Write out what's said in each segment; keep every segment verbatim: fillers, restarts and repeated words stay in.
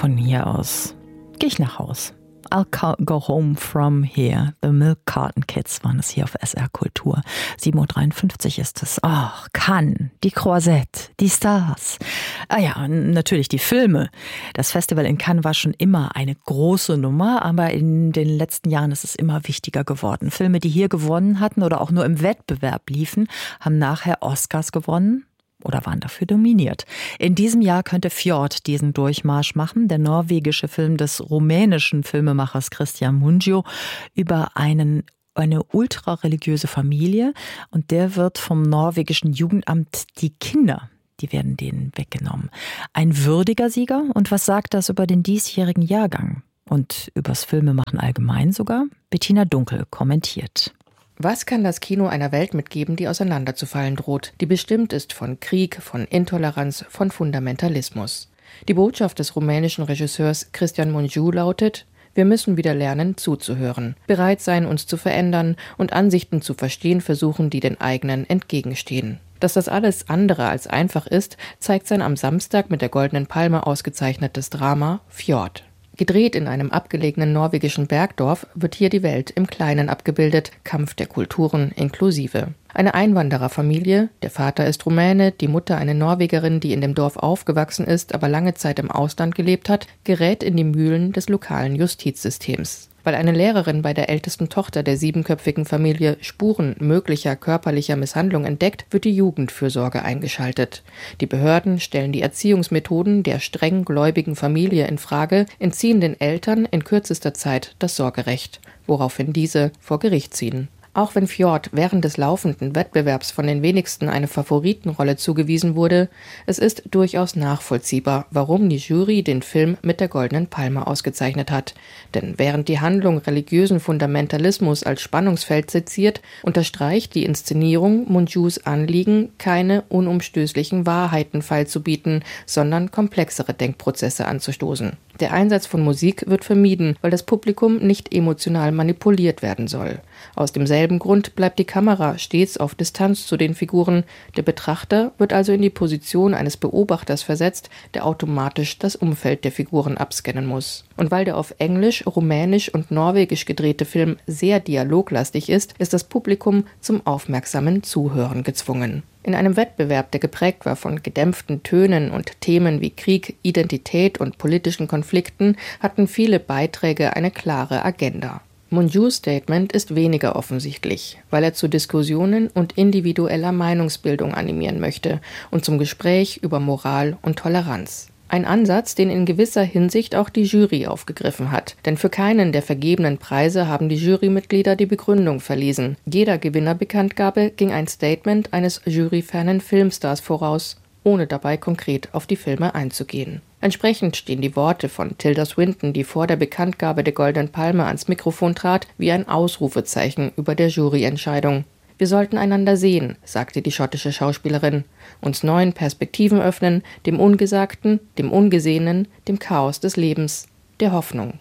von hier aus gehe ich nach Haus. I'll go home from here. The Milk Carton Kids waren es hier auf S R Kultur. sieben Uhr dreiundfünfzig ist es. Ach, Cannes, die Croisette, die Stars. Ah ja, natürlich die Filme. Das Festival in Cannes war schon immer eine große Nummer, aber in den letzten Jahren ist es immer wichtiger geworden. Filme, die hier gewonnen hatten oder auch nur im Wettbewerb liefen, haben nachher Oscars gewonnen oder waren dafür nominiert. In diesem Jahr könnte Fjord diesen Durchmarsch machen, der norwegische Film des rumänischen Filmemachers Cristian Mungiu über einen eine ultrareligiöse Familie, und der wird vom norwegischen Jugendamt die Kinder, die werden denen weggenommen. Ein würdiger Sieger, und was sagt das über den diesjährigen Jahrgang? Und übers Filmemachen allgemein sogar? Bettina Dunkel kommentiert. Was kann das Kino einer Welt mitgeben, die auseinanderzufallen droht, die bestimmt ist von Krieg, von Intoleranz, von Fundamentalismus? Die Botschaft des rumänischen Regisseurs Cristian Mungiu lautet: Wir müssen wieder lernen, zuzuhören, bereit sein, uns zu verändern und Ansichten zu verstehen versuchen, die den eigenen entgegenstehen. Dass das alles andere als einfach ist, zeigt sein am Samstag mit der Goldenen Palme ausgezeichnetes Drama Fjord. Gedreht in einem abgelegenen norwegischen Bergdorf wird hier die Welt im Kleinen abgebildet, Kampf der Kulturen inklusive. Eine Einwandererfamilie, der Vater ist Rumäne, die Mutter eine Norwegerin, die in dem Dorf aufgewachsen ist, aber lange Zeit im Ausland gelebt hat, gerät in die Mühlen des lokalen Justizsystems. Weil eine Lehrerin bei der ältesten Tochter der siebenköpfigen Familie Spuren möglicher körperlicher Misshandlung entdeckt, wird die Jugendfürsorge eingeschaltet. Die Behörden stellen die Erziehungsmethoden der streng gläubigen Familie in Frage, entziehen den Eltern in kürzester Zeit das Sorgerecht, woraufhin diese vor Gericht ziehen. Auch wenn Fjord während des laufenden Wettbewerbs von den wenigsten eine Favoritenrolle zugewiesen wurde, es ist durchaus nachvollziehbar, warum die Jury den Film mit der Goldenen Palme ausgezeichnet hat. Denn während die Handlung religiösen Fundamentalismus als Spannungsfeld seziert, unterstreicht die Inszenierung Mungius Anliegen, keine unumstößlichen Wahrheiten feilzubieten, sondern komplexere Denkprozesse anzustoßen. Der Einsatz von Musik wird vermieden, weil das Publikum nicht emotional manipuliert werden soll. Aus demselben Grund bleibt die Kamera stets auf Distanz zu den Figuren. Der Betrachter wird also in die Position eines Beobachters versetzt, der automatisch das Umfeld der Figuren abscannen muss. Und weil der auf Englisch, Rumänisch und Norwegisch gedrehte Film sehr dialoglastig ist, ist das Publikum zum aufmerksamen Zuhören gezwungen. In einem Wettbewerb, der geprägt war von gedämpften Tönen und Themen wie Krieg, Identität und politischen Konflikten, hatten viele Beiträge eine klare Agenda. Mungius Statement ist weniger offensichtlich, weil er zu Diskussionen und individueller Meinungsbildung animieren möchte und zum Gespräch über Moral und Toleranz. Ein Ansatz, den in gewisser Hinsicht auch die Jury aufgegriffen hat. Denn für keinen der vergebenen Preise haben die Jurymitglieder die Begründung verlesen. Jeder Gewinnerbekanntgabe ging ein Statement eines juryfernen Filmstars voraus, ohne dabei konkret auf die Filme einzugehen. Entsprechend stehen die Worte von Tilda Swinton, die vor der Bekanntgabe der Goldenen Palme ans Mikrofon trat, wie ein Ausrufezeichen über der Juryentscheidung. Wir sollten einander sehen, sagte die schottische Schauspielerin, uns neuen Perspektiven öffnen, dem Ungesagten, dem Ungesehenen, dem Chaos des Lebens, der Hoffnung.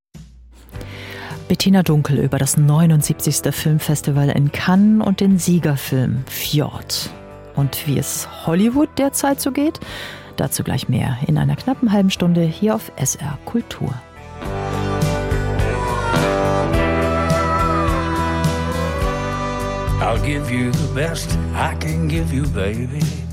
Bettina Dunkel über das neunundsiebzigste Filmfestival in Cannes und den Siegerfilm Fjord. Und wie es Hollywood derzeit so geht, dazu gleich mehr in einer knappen halben Stunde hier auf S R Kultur. I'll give you the best I can give you, baby.